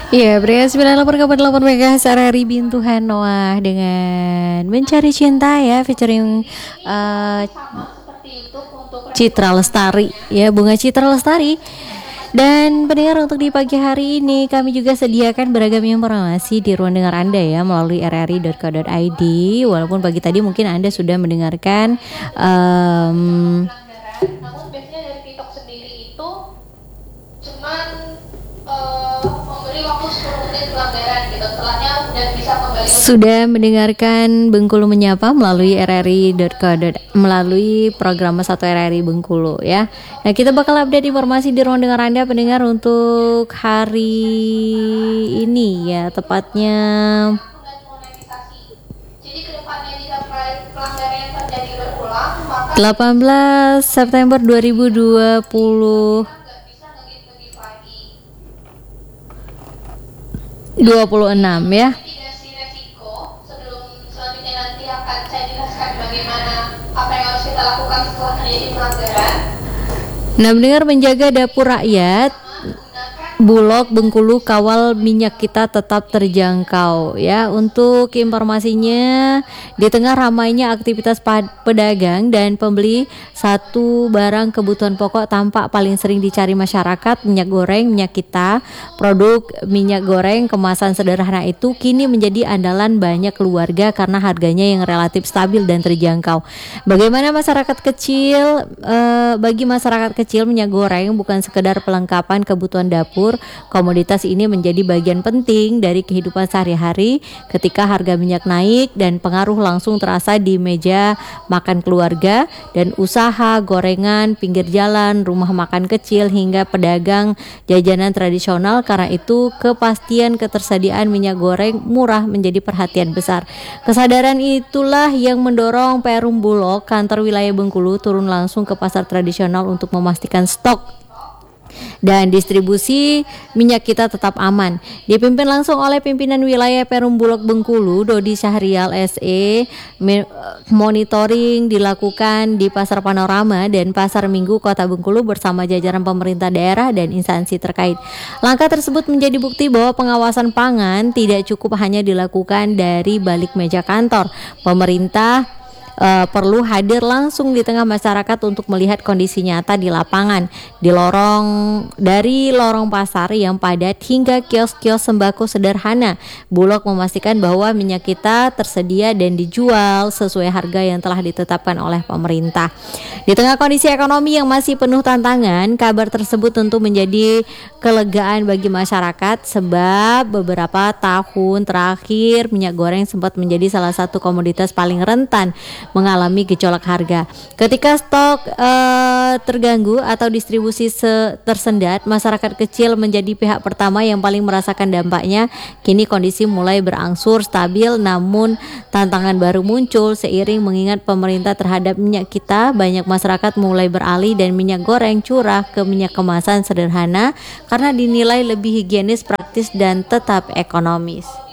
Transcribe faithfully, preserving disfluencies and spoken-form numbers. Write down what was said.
Iya, pria sembilan puluh delapan koma delapan MHz R R I Bintuhan Noah dengan Mencari Cinta ya, featuring uh, Citra Lestari ya, Bunga Citra Lestari. Dan pendengar, untuk di pagi hari ini kami juga sediakan beragam informasi di ruang dengar Anda ya, melalui r r i dot co dot i d. Walaupun pagi tadi mungkin Anda sudah mendengarkan um, namun biasanya dari TikTok sendiri itu cuman uh, memberi waktu sepuluh menit pelanggaran gitu, setelahnya udah bisa kembali. Sudah mendengarkan Bengkulu Menyapa melalui r r i dot co dot i d, melalui program satu R R I Bengkulu ya. Nah, kita bakal update informasi di ruang dengar Anda pendengar untuk hari ini ya, tepatnya Jadi kedepannya jika pelanggaran yang terjadi berulang, maka delapan belas September dua ribu dua puluh nggak bisa nge-give lagi. dua puluh enam ya. Mitigasi resiko, sebelum selanjutnya nanti akan saya jelaskan bagaimana apa yang harus kita lakukan setelah terjadi pelanggaran. Nah, mendengar, menjaga dapur rakyat, Bulog Bengkulu kawal minyak kita tetap terjangkau ya. Untuk informasinya, di tengah ramainya aktivitas pedagang dan pembeli satu barang kebutuhan pokok tampak paling sering dicari masyarakat, minyak goreng. Minyak kita, produk minyak goreng kemasan sederhana itu kini menjadi andalan banyak keluarga karena harganya yang relatif stabil dan terjangkau. Bagaimana masyarakat kecil? Eh, bagi masyarakat kecil, minyak goreng bukan sekedar pelengkapan kebutuhan dapur. Komoditas ini menjadi bagian penting dari kehidupan sehari-hari ketika harga minyak naik, dan pengaruh langsung terasa di meja makan keluarga dan usaha gorengan pinggir jalan, rumah makan kecil hingga pedagang jajanan tradisional. Karena itu, kepastian ketersediaan minyak goreng murah menjadi perhatian besar. Kesadaran itulah yang mendorong Perum Bulog kantor wilayah Bengkulu turun langsung ke pasar tradisional untuk memastikan stok dan distribusi minyak kita tetap aman. Dipimpin langsung oleh pimpinan wilayah Perum Bulog Bengkulu, Dodi Syahrial S E. Monitoring dilakukan di Pasar Panorama dan Pasar Minggu Kota Bengkulu bersama jajaran pemerintah daerah dan instansi terkait. Langkah tersebut menjadi bukti bahwa pengawasan pangan tidak cukup hanya dilakukan dari balik meja kantor. Pemerintah Uh, perlu hadir langsung di tengah masyarakat untuk melihat kondisi nyata di lapangan, di lorong dari lorong pasar yang padat hingga kios-kios sembako sederhana. Bulog memastikan bahwa minyak kita tersedia dan dijual sesuai harga yang telah ditetapkan oleh pemerintah. Di tengah kondisi ekonomi yang masih penuh tantangan, kabar tersebut tentu menjadi kelegaan bagi masyarakat, sebab beberapa tahun terakhir minyak goreng sempat menjadi salah satu komoditas paling rentan mengalami gejolak harga. Ketika stok uh, terganggu atau distribusi tersendat, masyarakat kecil menjadi pihak pertama yang paling merasakan dampaknya. Kini kondisi mulai berangsur stabil, namun tantangan baru muncul seiring mengingat pemerintah terhadap minyak kita. Banyak masyarakat mulai beralih dan minyak goreng curah ke minyak kemasan sederhana karena dinilai lebih higienis, praktis, dan tetap ekonomis.